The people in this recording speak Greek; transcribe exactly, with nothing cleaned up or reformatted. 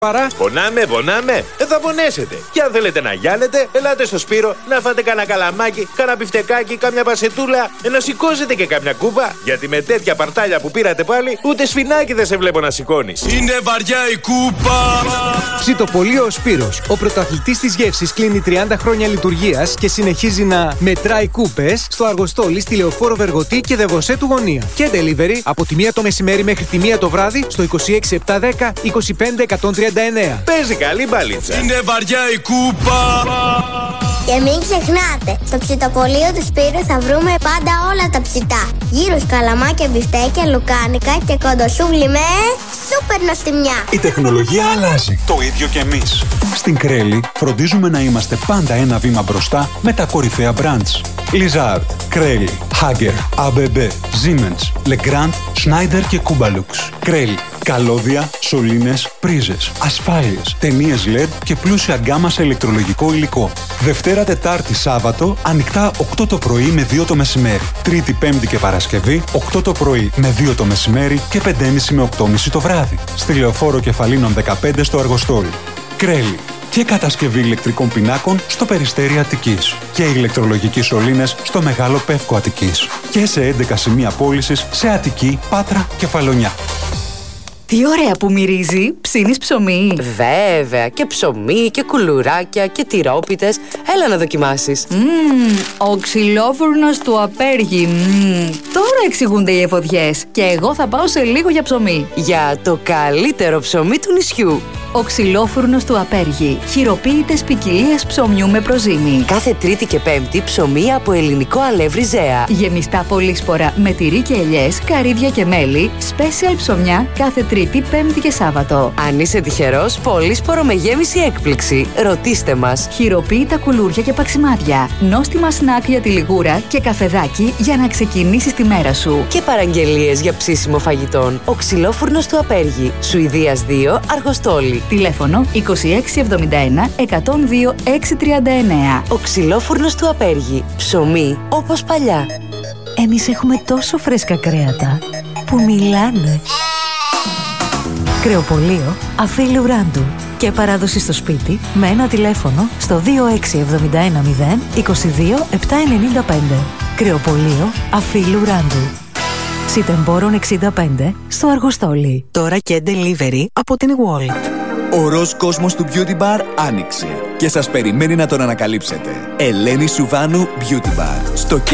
Παρά. Πονάμε, πονάμε, ε, θα πονέσετε. Και αν θέλετε να γυάλετε, ελάτε στο Σπύρο να φάτε κανένα καλαμάκι, κανένα μπιφτεκάκι, κάμια πασετούλα, ε, να σηκώσετε και κάμια κούπα. Γιατί με τέτοια παρτάλια που πήρατε πάλι, ούτε σφινάκι δεν σε βλέπω να σηκώνεις. Είναι βαριά η κούπα. Ψητοπολείο ο Σπύρος, ο πρωταθλητής της γεύσης, κλείνει τριάντα χρόνια λειτουργίας και συνεχίζει να μετράει κούπες στο Αργοστόλι, στη Λεωφόρο Βεργοτή και Δεβοσέ του Γωνία. Και delivery από τη μία το μεσημέρι μέχρι τη μία το βράδυ στο είκοσι έξι επτακόσια δέκα είκοσι πέντε εκατόν τριάντα εννέα. Παίζει καλή μπαλίτσα. Είναι βαριά η κούπα. Και μην ξεχνάτε, στο ψητοπολείο του Σπύρου θα βρούμε πάντα όλα τα ψητά. Γύρους, καλαμάκια, μπιφτέκια, λουκάνικα και κοντοσούβλι με σούπερ νοστιμιά. Η τεχνολογία αλλάζει. Το ίδιο και εμείς. Στην Κρέλη φροντίζουμε να είμαστε πάντα ένα βήμα μπροστά με τα κορυφαία brands. Lizard, Κρέλη, Hager, έι μπι μπι, Siemens, Legrand, Schneider και Kubalux. Κρέλη. Καλώδια, σωλήνες, πρίζες, ασφάλειες, ταινίες ελ ι ντι και πλούσια γκάμα σε ηλεκτρολογικό υλικό. Δευτέρα, Τετάρτη, Σάββατο, ανοιχτά οκτώ το πρωί με δύο το μεσημέρι. Τρίτη, Πέμπτη και Παρασκευή, οκτώ το πρωί με δύο το μεσημέρι και πέντε και μισή με οκτώ και μισή το βράδυ. Στη Λεωφόρο Κεφαλίνων δεκαπέντε στο Αργοστόλι. Κρέλη. Και κατασκευή ηλεκτρικών πινάκων στο Περιστέρι Αττικής. Και ηλεκτρολογικοί σωλήνες στο Μεγάλο Πεύκο Αττικής. Και σε έντεκα σημεία πώλησης σε Αττική, Πάτρα και Φαλονιά. Τι ωραία που μυρίζει! Ψήνεις ψωμί? Βέβαια, και ψωμί και κουλουράκια και τυρόπιτες. Έλα να δοκιμάσεις. Μμμ, ο ξυλόφουρνος του Απέργη. Μμμ, τώρα εξηγούνται οι εφοδιές. Και εγώ θα πάω σε λίγο για ψωμί. Για το καλύτερο ψωμί του νησιού. Ο ξυλόφουρνος του Απέργη. Χειροποίητες ποικιλίες ψωμιού με προζύμι. Κάθε Τρίτη και Πέμπτη ψωμί από ελληνικό αλεύρι Ζέα. Γεμιστά πολύσπορα με τυρί και ελιές, καρύδια και μέλι. Special ψωμιά κάθε Τρίτη, Πέμπτη και Σάββατο. Αν είσαι τυχερός, πολύσπορο με γέμιση έκπληξη. Ρωτήστε μας. Χειροποίητα κουλούρια και παξιμάδια. Νόστιμα σνακ για τη λιγούρα και καφεδάκι για να ξεκινήσεις τη μέρα σου. Και παραγγελίες για ψήσιμο φαγητών. Ο ξυλόφουρνος του Απέργη. Σουηδίας δύο, Αργοστόλι. Τηλέφωνο είκοσι έξι εβδομήντα ένα εκατόν δύο έξι τριάντα εννέα. Ο ξυλόφουρνος του Απέργη. Ψωμί όπως παλιά. Εμείς έχουμε τόσο φρέσκα κρέατα που μιλάνε. Κρεοπολείο Αφίλου Ράντου. Και παράδοση στο σπίτι με ένα τηλέφωνο στο δύο έξι εβδομήντα ένα μηδέν είκοσι δύο επτακόσια ενενήντα πέντε. Κρεοπολείο Αφίλου Ράντου. Σιτεμπόρων εξήντα πέντε στο Αργοστόλι. Τώρα και delivery από την Wallet. Ο ροζ κόσμος του Beauty Bar άνοιξε και σας περιμένει να τον ανακαλύψετε. Ελένη Σουβάνου Beauty Bar. Στο